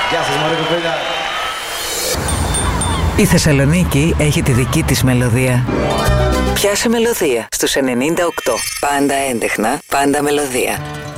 Γεια σας μωρέ κοπέλα. Η Θεσσαλονίκη έχει τη δική της μελωδία. Πιάσε μελωδία στους 98. Πάντα έντεχνα, πάντα μελωδία.